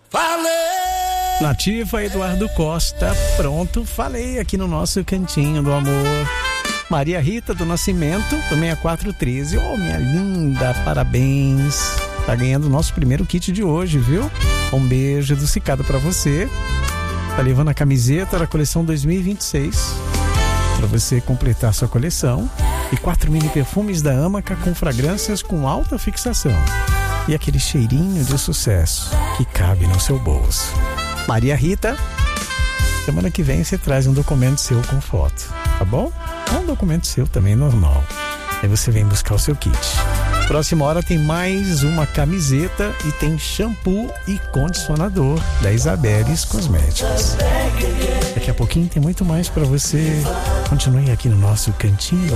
Nativa, Eduardo Costa, pronto, falei aqui no nosso cantinho do amor. Maria Rita do Nascimento, do 6413. Oh, minha linda, parabéns. Tá ganhando o nosso primeiro kit de hoje, viu? Um beijo do Cicado pra você. Tá levando a camiseta da coleção 2026 pra você completar sua coleção. E 4 mini perfumes da Amaca com fragrâncias com alta fixação. E aquele cheirinho de sucesso que cabe no seu bolso. Maria Rita, semana que vem você traz um documento seu com foto, tá bom? Um documento seu também normal. Aí você vem buscar o seu kit. Próxima hora tem mais uma camiseta e tem shampoo e condicionador da Isabeles Cosméticos. Daqui a pouquinho tem muito mais para você. Continue aqui no nosso cantinho.